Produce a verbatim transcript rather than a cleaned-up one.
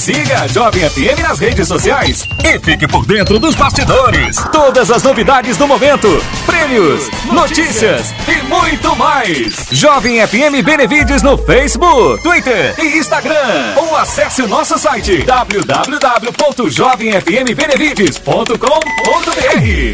Siga a Jovem F M nas redes sociais e fique por dentro dos bastidores. Todas as novidades do momento, prêmios, notícias e muito mais. Jovem F M Benevides no Facebook, Twitter e Instagram. Ou acesse o nosso site w w w ponto jovem f m benevides ponto com ponto b r.